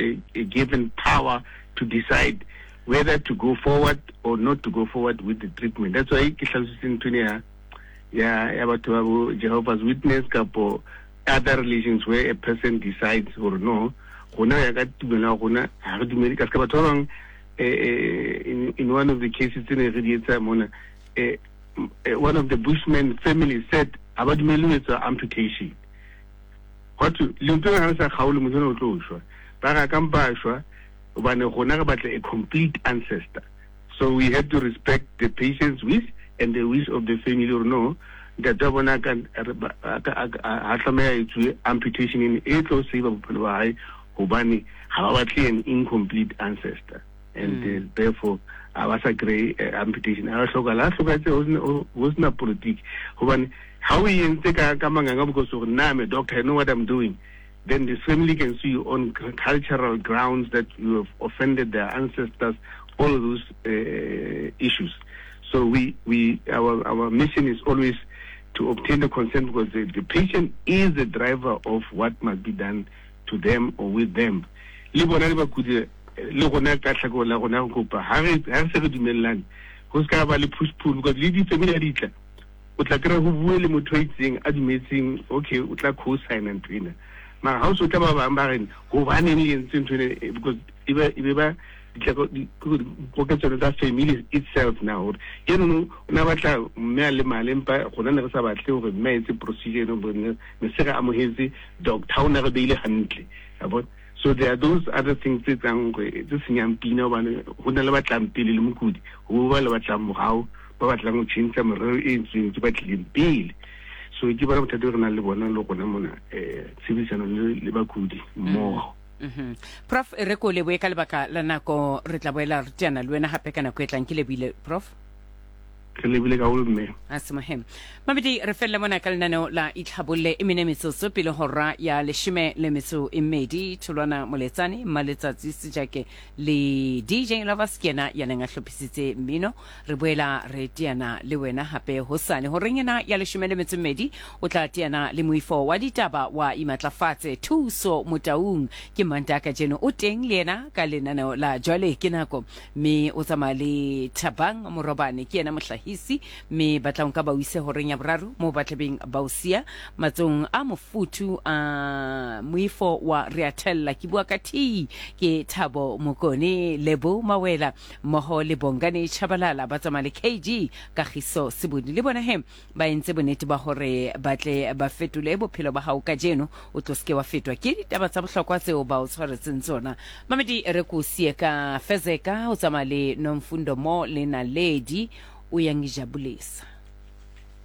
given power to decide whether to go forward or not to go forward with the treatment. That's why Jehovah's Witness or other religions where a person decides or no, in one of the cases one of the Bushman families said about amputation. What to a complete ancestor. So we have to respect the patient's wish and the wish of the family or no that can amputation in a close an incomplete ancestor. And therefore I was agree amputation. I was not politics. How we take a because I'm a doctor, I know what I'm doing. Then the family can see you on cultural grounds that you have offended their ancestors, all of those issues. So our mission is always to obtain the consent because the patient is the driver of what must be done to them or with them. Because my house will come up and go because that family itself now. You know, never procedure so there are those other things that this young Pino one who never good, who will how but change some bill. So I give out to do more. Prof Reko le boeka lebaka la nako re tla boela re tjana le wena hape kana go etlang ke lebile Prof Asmahem Mamedi re fella mona ka lenaneo la itlhabolle emene metsotso pele hora ya leshime le metso e mmedi tholwana moletsane maletsatsi sejake le DJ Lavaskena ya neng a hlophisitse mmino re boela re tiana le wena hape hosane ho rengena ya leshime le metso mmedi o tla tiana le moifo wa ditaba wa imatlafatse thuso motaung ke Mandaka jeno o teng le yena ka lenaneo la jwale ke nako me o tsamale Thabang Morobane ke yena hisi me batlang ka ba wise ho renya braru mo batlebeng ba usia matsong a mofutu a muifo wa Riatella ki bua kathi ke Thabo Mokone Lebo Mawela moho le Bongane Chabalala ba tsamale KG ka Giso Sibudi le bona he ba entse bonete ba hore batle ba fetule bophelo ba hao ka jeno o tloske wa fetwa ke ditaba tsa bohlokwa tseo ba o tshwaretseng tsona Mamedi re ku sieka Fezeka o tsamale Nomfundo mo le na lady uyangijabulisa